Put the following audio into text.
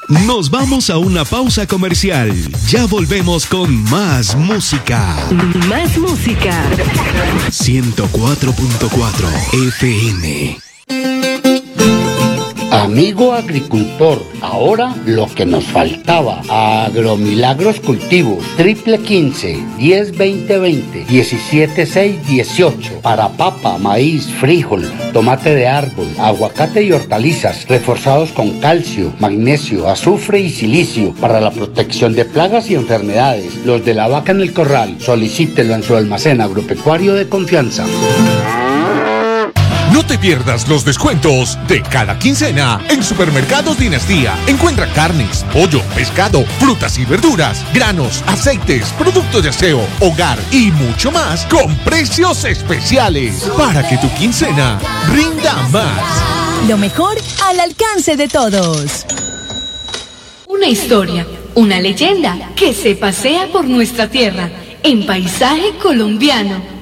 Nos vamos a una pausa comercial. Ya volvemos con más música. Más música. 104.4 FM. Amigo agricultor, ahora lo que nos faltaba. Agromilagros Cultivos, 15-15-10-20-20, 17-6-18. Para papa, maíz, frijol, tomate de árbol, aguacate y hortalizas, reforzados con calcio, magnesio, azufre y silicio, para la protección de plagas y enfermedades. Los de la vaca en el corral, solicítelo en su almacén agropecuario de confianza. No te pierdas los descuentos de cada quincena en Supermercados Dinastía. Encuentra carnes, pollo, pescado, frutas y verduras, granos, aceites, productos de aseo, hogar y mucho más con precios especiales para que tu quincena rinda más. Lo mejor al alcance de todos. Una historia, una leyenda que se pasea por nuestra tierra en paisaje colombiano.